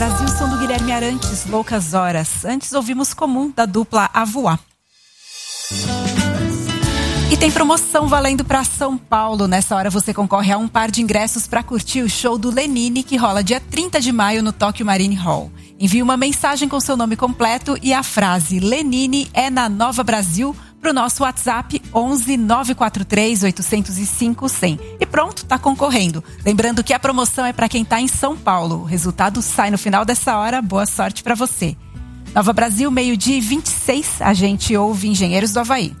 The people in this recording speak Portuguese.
Brasil, som do Guilherme Arantes, Loucas Horas. Antes ouvimos Comum, da dupla A Voar. E tem promoção valendo para São Paulo. Nessa hora você concorre a um par de ingressos para curtir o show do Lenine, que rola dia 30 de maio no Tokyo Marine Hall. Envie uma mensagem com seu nome completo e a frase Lenine é na Nova Brasil para o nosso WhatsApp 11 943 805 100. E pronto, tá concorrendo. Lembrando que a promoção é para quem tá em São Paulo. O resultado sai no final dessa hora. Boa sorte para você. Nova Brasil, 12:26, a gente ouve Engenheiros do Havaí.